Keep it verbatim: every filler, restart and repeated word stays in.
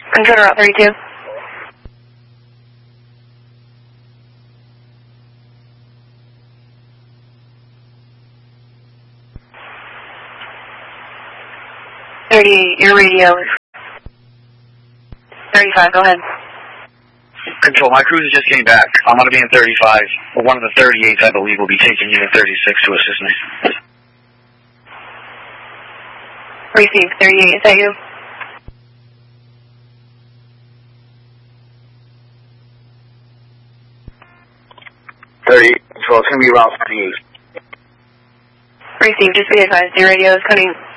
Controller Route thirty-two. thirty-eight, your radio is thirty-five, go ahead. Control, my cruiser just came back. I'm going to be in thirty-five. Well, one of the thirty-eights, I believe, will be taking unit thirty-six to assist me. Receive, thirty-eight, is that you? thirty-eight, Control, it's going to be around thirty-eight. Receive, just be advised, your radio is cutting